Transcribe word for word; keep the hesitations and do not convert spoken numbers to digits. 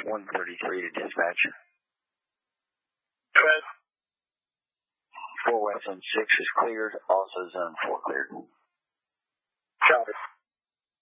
one thirty-three to dispatch. Go ahead. four West Zone six is cleared, also Zone four cleared. Copy.